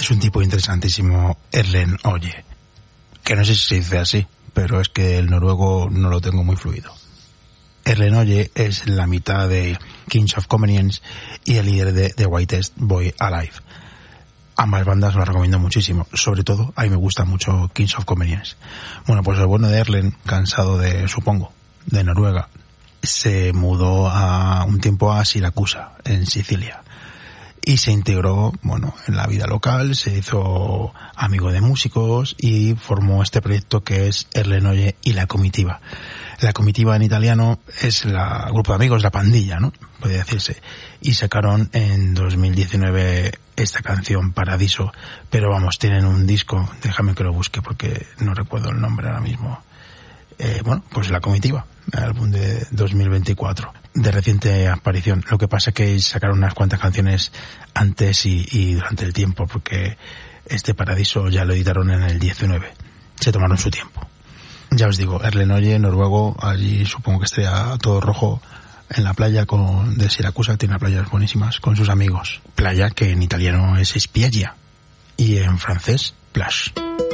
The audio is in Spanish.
es un tipo interesantísimo, Erlend Øye, que no sé si se dice así, pero es que el noruego no lo tengo muy fluido. Erlend Øye es la mitad de Kings of Convenience y el líder de The Whitest Boy Alive. Ambas bandas las recomiendo muchísimo, sobre todo a mí me gusta mucho Kings of Convenience. Bueno, pues el bueno de Erlend, cansado de Noruega, se mudó a un tiempo a Siracusa, en Sicilia, y se integró, en la vida local, se hizo amigo de músicos y formó este proyecto que es Erlend Øye y la Comitiva. La Comitiva en italiano es el grupo de amigos, la pandilla, ¿no? Podría decirse. Y sacaron en 2019 esta canción, Paradiso, pero tienen un disco, déjame que lo busque porque no recuerdo el nombre ahora mismo. Pues La Comitiva, el álbum de 2024, de reciente aparición. Lo que pasa es que sacaron unas cuantas canciones antes y durante el tiempo, porque este Paradiso ya lo editaron en el 19. Se tomaron su tiempo. Ya os digo, Erlend Øye, noruego, allí supongo que estaría todo rojo en la playa de Siracusa, tiene playas buenísimas, con sus amigos. Playa que en italiano es spiaggia y en francés, plage.